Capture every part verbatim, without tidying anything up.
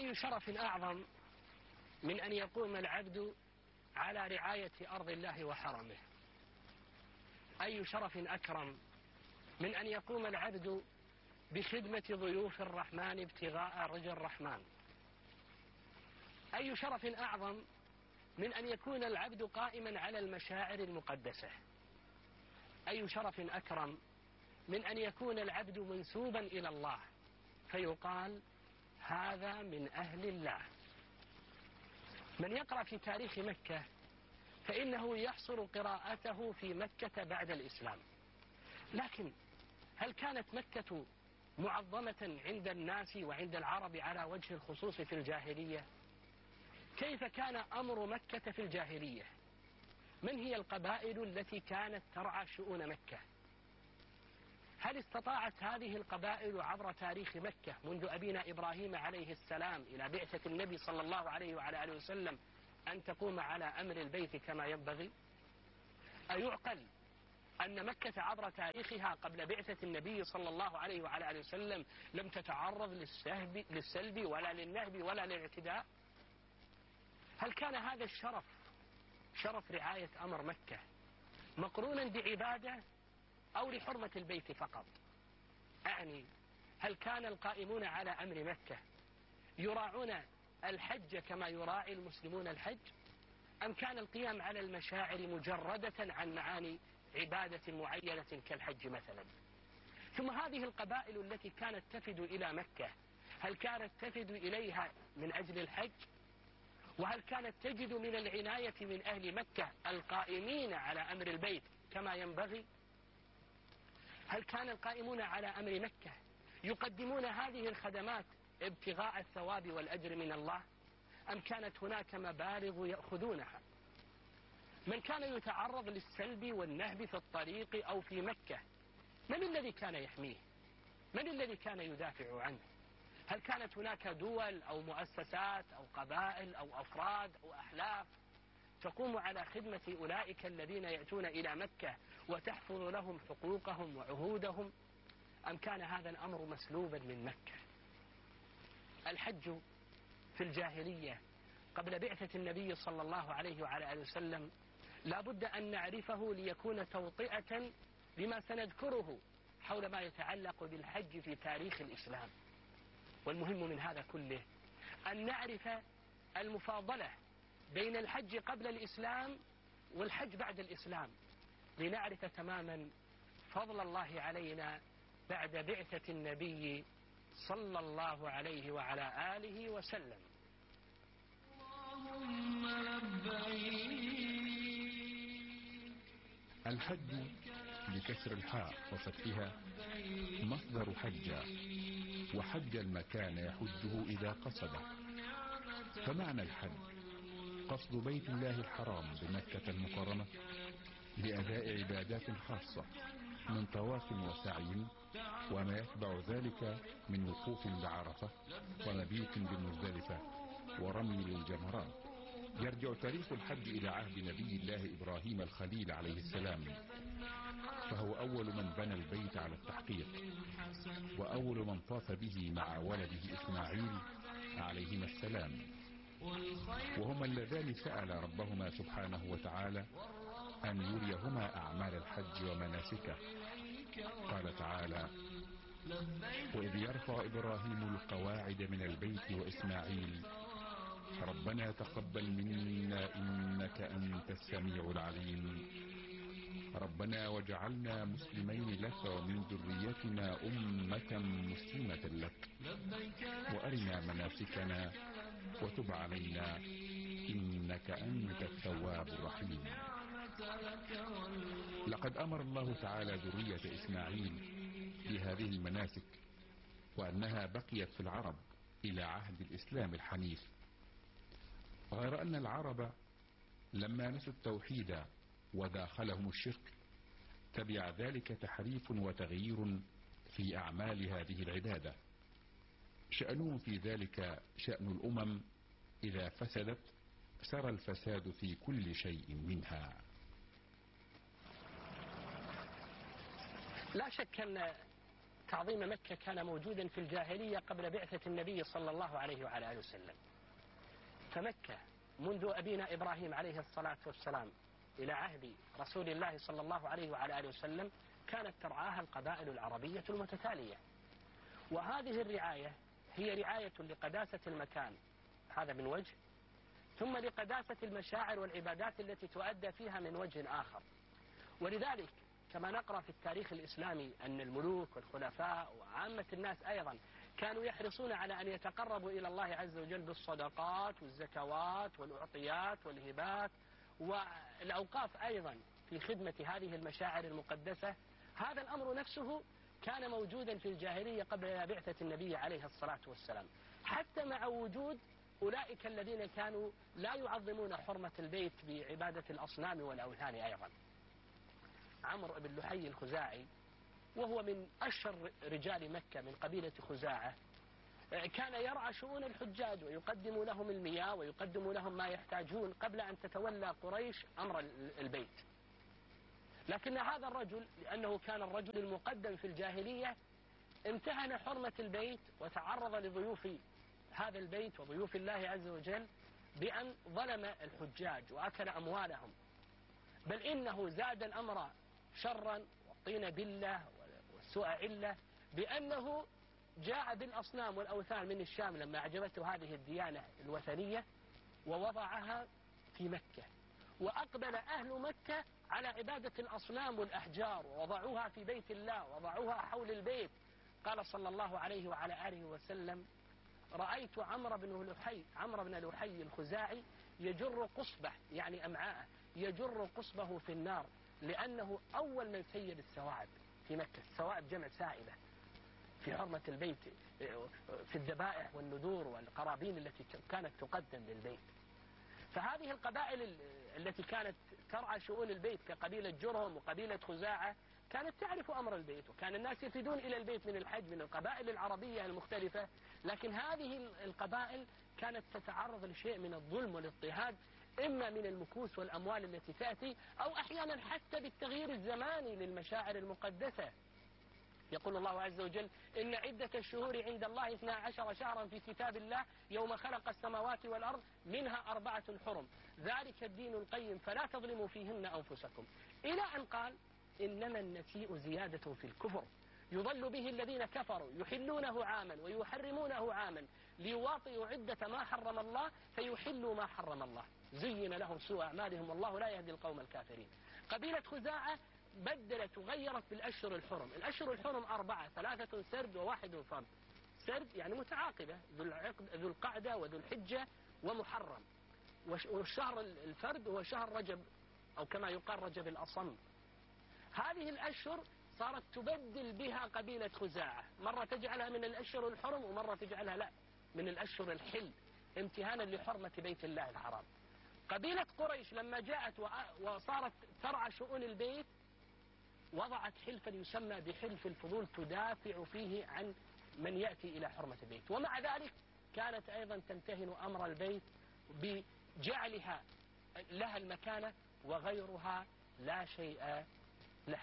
أي شرف أعظم من أن يقوم العبد على رعاية أرض الله وحرمه؟ أي شرف أكرم من أن يقوم العبد بخدمة ضيوف الرحمن ابتغاء رضا الرحمن؟ أي شرف أعظم من أن يكون العبد قائما على المشاعر المقدسة؟ أي شرف أكرم من أن يكون العبد منسوبا إلى الله فيقال هذا من أهل الله؟ من يقرأ في تاريخ مكة فإنه يحصر قراءته في مكة بعد الإسلام، لكن هل كانت مكة معظمة عند الناس وعند العرب على وجه الخصوص في الجاهلية؟ كيف كان أمر مكة في الجاهلية؟ من هي القبائل التي كانت ترعى شؤون مكة؟ هل استطاعت هذه القبائل عبر تاريخ مكة منذ أبينا إبراهيم عليه السلام إلى بعثة النبي صلى الله عليه وعلى آله وسلم أن تقوم على أمر البيت كما ينبغي؟ أيعقل أن مكة عبر تاريخها قبل بعثة النبي صلى الله عليه وعلى آله وسلم لم تتعرض للسلب, للسلب ولا للنهب ولا للاعتداء؟ هل كان هذا الشرف، شرف رعاية أمر مكة، مقرونا بعبادة أو لحرمة البيت فقط؟ أعني هل كان القائمون على أمر مكة يراعون الحج كما يراعي المسلمون الحج، أم كان القيام على المشاعر مجردة عن معاني عبادة معينة كالحج مثلا؟ ثم هذه القبائل التي كانت تفد إلى مكة هل كانت تفد إليها من أجل الحج؟ وهل كانت تجد من العناية من أهل مكة القائمين على أمر البيت كما ينبغي؟ هل كان القائمون على أمر مكة يقدمون هذه الخدمات ابتغاء الثواب والأجر من الله، أم كانت هناك مبالغ يأخذونها؟ من كان يتعرض للسلب والنهب في الطريق أو في مكة من الذي كان يحميه؟ من الذي كان يدافع عنه؟ هل كانت هناك دول أو مؤسسات أو قبائل أو أفراد أو أحلاف تقوم على خدمة أولئك الذين يأتون إلى مكة وتحفظ لهم حقوقهم وعهودهم، أم كان هذا الأمر مسلوبا من مكة؟ الحج في الجاهلية قبل بعثة النبي صلى الله عليه وعلى آله وسلم لا بد أن نعرفه ليكون توطئة لما سنذكره حول ما يتعلق بالحج في تاريخ الإسلام. والمهم من هذا كله أن نعرف المفاضلة بين الحج قبل الإسلام والحج بعد الإسلام، لنعرف تماما فضل الله علينا بعد بعثة النبي صلى الله عليه وعلى آله وسلم. اللهم لبيك. الحج بكسر الحاء وفتحها مصدر حج، وحج المكان يحجه إذا قصده. فمعنى الحج قصد بيت الله الحرام بمكة المكرمة لأداء عبادات خاصة من طواف وسعي وما يتبع ذلك من وقوف بعرفة ومبيت بمزدلفة ورمي للجمرات. يرجع تاريخ الحج إلى عهد نبي الله إبراهيم الخليل عليه السلام، فهو أول من بنى البيت على التحقيق، وأول من طاف به مع ولده إسماعيل عليهما السلام، وهما اللذان سأل ربهما سبحانه وتعالى أن يريهما أعمال الحج ومناسكه. قال تعالى: وإذ يرفع إبراهيم القواعد من البيت وإسماعيل ربنا تقبل منا إنك أنت السميع العليم ربنا وجعلنا مسلمين لك ومن ذريتنا أمة مسلمة لك وأرنا مناسكنا وتب علينا إنك أنت التواب الرحيم. لقد أمر الله تعالى ذرية إسماعيل بهذه المناسك، وأنها بقيت في العرب إلى عهد الإسلام الحنيف، غير أن العرب لما نسوا التوحيد وداخلهم الشرك تبع ذلك تحريف وتغيير في أعمال هذه العبادة. شأنهم في ذلك شأن الأمم إذا فسدت سرى الفساد في كل شيء منها. لا شك أن تعظيم مكة كان موجودا في الجاهلية قبل بعثة النبي صلى الله عليه وعلى آله وسلم. فمكة منذ أبينا إبراهيم عليه الصلاة والسلام إلى عهد رسول الله صلى الله عليه وعلى آله وسلم كانت ترعاها القبائل العربية المتتالية، وهذه الرعاية هي رعاية لقداسة المكان، هذا من وجه، ثم لقداسة المشاعر والعبادات التي تؤدى فيها من وجه آخر. ولذلك كما نقرأ في التاريخ الإسلامي أن الملوك والخلفاء وعامة الناس أيضا كانوا يحرصون على أن يتقربوا إلى الله عز وجل بالصدقات والزكوات والأعطيات والهبات والأوقاف أيضا في خدمة هذه المشاعر المقدسة. هذا الأمر نفسه كان موجودا في الجاهلية قبل بعثة النبي عليه الصلاة والسلام، حتى مع وجود أولئك الذين كانوا لا يعظمون حرمة البيت بعبادة الأصنام والأوثان. أيضا عمرو بن لحي الخزاعي وهو من أشهر رجال مكة من قبيلة خزاعة، كان يرعى شؤون الحجاج ويقدم لهم المياه ويقدم لهم ما يحتاجون قبل أن تتولى قريش أمر البيت. لكن هذا الرجل لأنه كان الرجل المقدم في الجاهلية امتهن حرمة البيت وتعرض لضيوف هذا البيت وضيوف الله عز وجل بأن ظلم الحجاج وأكل أموالهم، بل إنه زاد الأمر شرا والطين بلة والسوء علة بأنه جاء بالأصنام والأوثان من الشام لما أعجبته هذه الديانة الوثنية ووضعها في مكة، وأقبل أهل مكة على عبادة الأصنام والأحجار ووضعوها في بيت الله ووضعوها حول البيت. قال صلى الله عليه وعلى آله وسلم: رأيت عمرو بن لحي عمرو بن لحي الخزاعي يجر قصبه، يعني أمعاءه، يجر قصبه في النار، لأنه أول من سيد السواعد في مكة. السواعد جمع سائبة في حرمة البيت، في الذبائح والنذور والقرابين التي كانت تقدم للبيت. فهذه القبائل التي كانت ترعى شؤون البيت كقبيلة جرهم وقبيلة خزاعة كانت تعرف أمر البيت، وكان الناس يفدون إلى البيت من الحج من القبائل العربية المختلفة، لكن هذه القبائل كانت تتعرض لشيء من الظلم والاضطهاد، إما من المكوس والأموال التي تأتي أو أحيانا حتى بالتغيير الزماني للمشاعر المقدسة. يقول الله عز وجل: إن عدة الشهور عند الله اثنا عشر شهرا في كتاب الله يوم خلق السماوات والأرض منها أربعة حرم ذلك الدين القيم فلا تظلموا فيهن أنفسكم، إلى أن قال: إنما النسيء زيادة في الكفر يضل به الذين كفروا يحلونه عاما ويحرمونه عاما ليواطئوا عدة ما حرم الله فيحلوا ما حرم الله زين لهم سوء أعمالهم والله لا يهدي القوم الكافرين. قبيلة خزاعة بدلت وغيرت بالأشهر الحرم. الأشهر الحرم أربعة: ثلاثة سرد وواحد فرد. سرد يعني متعاقبة، ذو العقد ذو القعدة وذو الحجة ومحرم. والشهر الفرد هو شهر رجب أو كما يقال رجب الأصم. هذه الأشهر صارت تبدل بها قبيلة خزاعة، مرة تجعلها من الأشهر الحرم ومرة تجعلها لا من الأشهر الحل، امتهانا لحرمة بيت الله الحرام. قبيلة قريش لما جاءت وصارت ترعى شؤون البيت وضعت حلفا يسمى بحلف الفضول تدافع فيه عن من يأتي إلى حرمة البيت، ومع ذلك كانت أيضا تمتهن أمر البيت بجعلها لها المكانة وغيرها لا شيء له.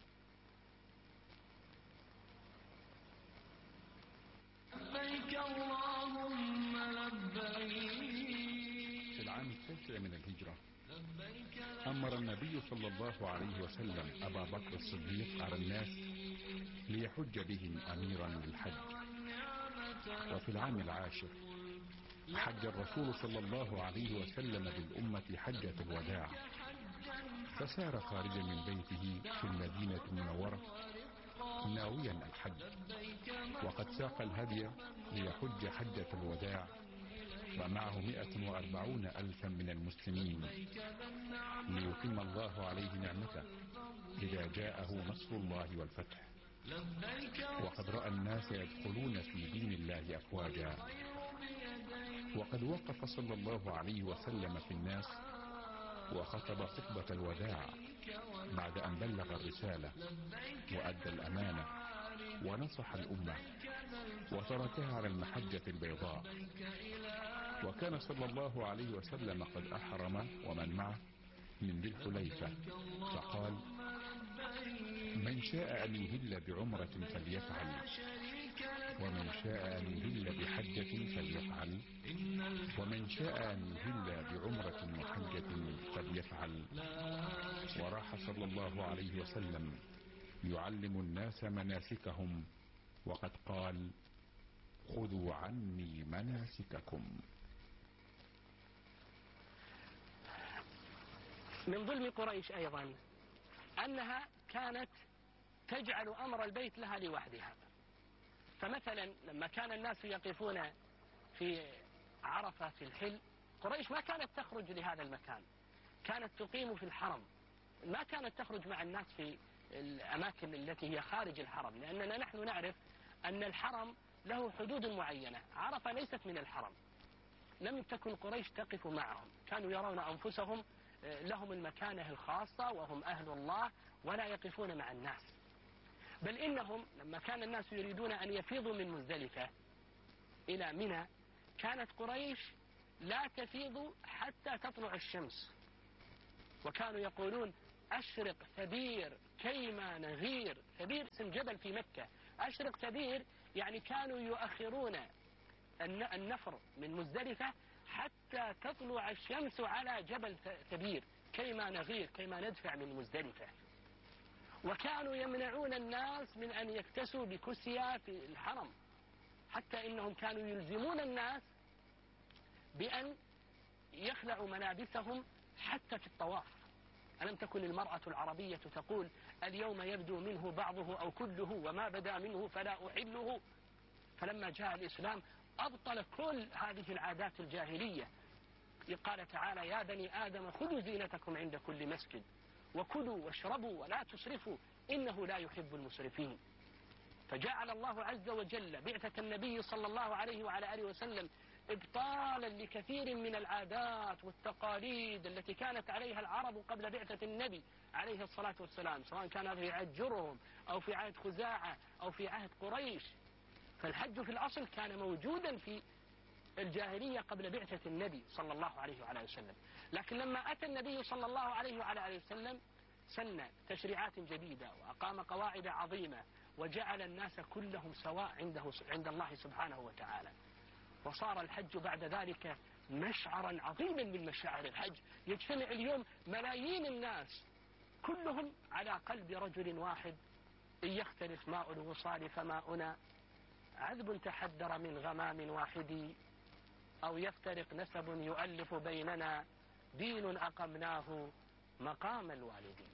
لبيك اللهم لبيك. في العام التاسع من الهجرة أمر النبي صلى الله عليه وسلم أبا بكر الصديق على الناس ليحج بهم أميرا للحج. وفي العام العاشر حج الرسول صلى الله عليه وسلم بالأمة حجة الوداع، فسار خارجا من بيته في المدينة المنورة ناويا الحج، وقد ساق الهدي ليحج حجة الوداع ومعه مئة وأربعون ألفا من المسلمين ليتم الله عليه نعمته إذا جاءه نصر الله والفتح. وقد رأى الناس يدخلون في دين الله أفواجا، وقد وقف صلى الله عليه وسلم في الناس وخطب خطبة الوداع بعد أن بلغ الرسالة وأدى الأمانة ونصح الأمة وتركها على المحجة البيضاء. وكان صلى الله عليه وسلم قد أحرم ومن معه من ذي الحليفة، فقال: من شاء أن يهل بعمرة فليفعل، ومن شاء أن يهل بحجة فليفعل، ومن شاء أن يهل بعمرة وحجة فليفعل. وراح صلى الله عليه وسلم يعلم الناس مناسكهم، وقد قال: خذوا عني مناسككم. من ظلم قريش أيضا أنها كانت تجعل أمر البيت لها لوحدها. فمثلا لما كان الناس يقفون في عرفة في الحل، قريش ما كانت تخرج لهذا المكان، كانت تقيم في الحرم، ما كانت تخرج مع الناس في الأماكن التي هي خارج الحرم، لأننا نحن نعرف أن الحرم له حدود معينة. عرفة ليست من الحرم، لم تكن قريش تقف معهم، كانوا يرون أنفسهم لهم المكانة الخاصة وهم أهل الله ولا يقفون مع الناس. بل إنهم لما كان الناس يريدون أن يفيضوا من مزدلفة إلى منى، كانت قريش لا تفيض حتى تطلع الشمس، وكانوا يقولون: أشرق ثبير كيما نغير. ثبير اسم جبل في مكة، أشرق ثبير يعني كانوا يؤخرون النفر من مزدلفة حتى تطلع الشمس على جبل ثبير كيما نغير، كيما ندفع من مزدلفة. وكانوا يمنعون الناس من أن يكتسوا بكسيا في الحرم، حتى إنهم كانوا يلزمون الناس بأن يخلعوا ملابسهم حتى في الطواف. ألم تكن المرأة العربية تقول: اليوم يبدو منه بعضه أو كله، وما بدا منه فلا أحله. فلما جاء الإسلام أبطل كل هذه العادات الجاهلية. قال تعالى: يا بني آدم خذوا زينتكم عند كل مسجد وكلوا واشربوا ولا تسرفوا إنه لا يحب المسرفين. فجعل الله عز وجل بعثة النبي صلى الله عليه وعلى آله وسلم إبطالا لكثير من العادات والتقاليد التي كانت عليها العرب قبل بعثة النبي عليه الصلاة والسلام، سواء كان في عهد جرهم أو في عهد خزاعة أو في عهد قريش. فالحج في الأصل كان موجودا في الجاهلية قبل بعثة النبي صلى الله عليه وعلى آله وسلم، لكن لما أتى النبي صلى الله عليه وعلى آله وسلم سن تشريعات جديدة وأقام قواعد عظيمة وجعل الناس كلهم سواء عنده عند الله سبحانه وتعالى. وصار الحج بعد ذلك مشعرا عظيما من مشاعر الحج، يجتمع اليوم ملايين الناس كلهم على قلب رجل واحد: إن يختلف ماء الوصال فماؤنا عذب تحدر من غمام واحد، أو يفترق نسب يؤلف بيننا دين أقمناه مقام الوالدين.